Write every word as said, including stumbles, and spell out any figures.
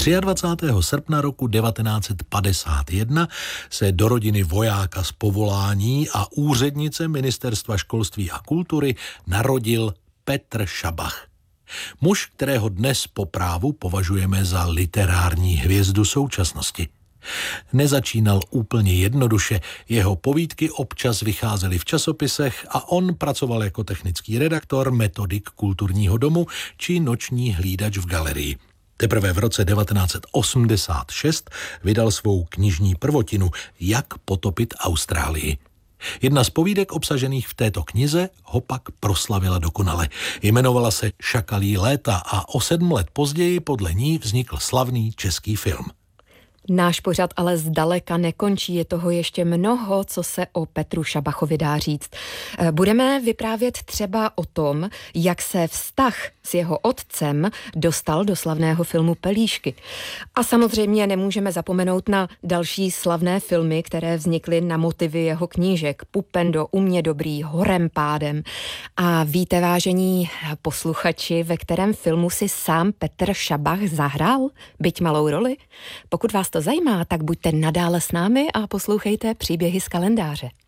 dvacátého třetího srpna roku devatenáct set padesát jedna se do rodiny vojáka z povolání a úřednice Ministerstva školství a kultury narodil Petr Šabach. Muž, kterého dnes po právu považujeme za literární hvězdu současnosti. Nezačínal úplně jednoduše, jeho povídky občas vycházely v časopisech a on pracoval jako technický redaktor, metodik kulturního domu či noční hlídač v galerii. Teprve v roce devatenáct set osmdesát šest vydal svou knižní prvotinu Jak potopit Austrálii. Jedna z povídek obsažených v této knize ho pak proslavila dokonale. Jmenovala se Šakalí léta a o sedm let později podle ní vznikl slavný český film. Náš pořad ale zdaleka nekončí, je toho ještě mnoho, co se o Petru Šabachovi dá říct. Budeme vyprávět třeba o tom, jak se vztah s jeho otcem dostal do slavného filmu Pelíšky. A samozřejmě nemůžeme zapomenout na další slavné filmy, které vznikly na motivy jeho knížek Pupendo, U mě dobrý, Horem pádem. A víte, vážení posluchači, ve kterém filmu si sám Petr Šabach zahrál, byť malou roli? Pokud vás to zajímá, tak buďte nadále s námi a poslouchejte příběhy z kalendáře.